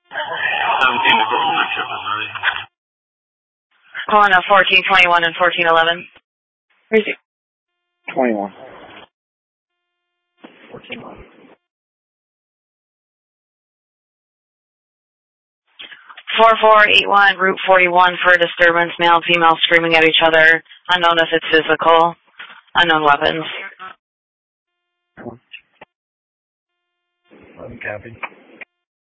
17 to Golden, Calling a 1421 and 1411. Where's you? 21. 1411. 4481 Route 41 for a disturbance. Male and female screaming at each other. Unknown if it's physical. Unknown weapons. Copy.